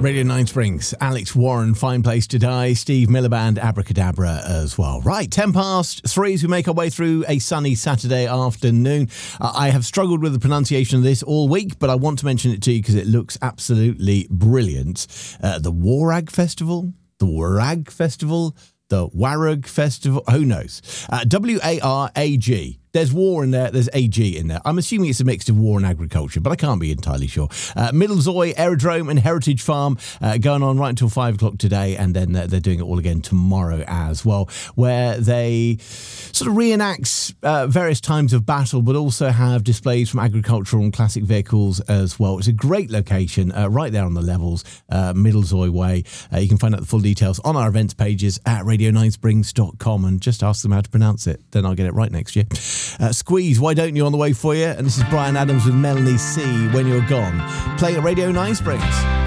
Radio 9 Springs, Alex Warren, Fine Place to Die, Steve Miliband, Abracadabra as well. Right, 10 past 3 as we make our way through a sunny Saturday afternoon. I have struggled with the pronunciation of this all week, but I want to mention it to you because it looks absolutely brilliant. The Warag Festival, the Warag Festival, the Warag Festival, who knows? WARAG. There's war in there, there's AG in there. I'm assuming it's a mix of war and agriculture, but I can't be entirely sure. Middlezoy Aerodrome and Heritage Farm going on right until 5 o'clock today, and then they're doing it all again tomorrow as well, where they sort of reenact various times of battle, but also have displays from agricultural and classic vehicles as well. It's a great location right there on the levels, Middlezoy Way. You can find out the full details on our events pages at radio9springs.com and just ask them how to pronounce it. Then I'll get it right next year. Squeeze, Why Don't You on the way for you, and this is Brian Adams with Melanie C, When You're Gone, playing at Radio 9 Springs.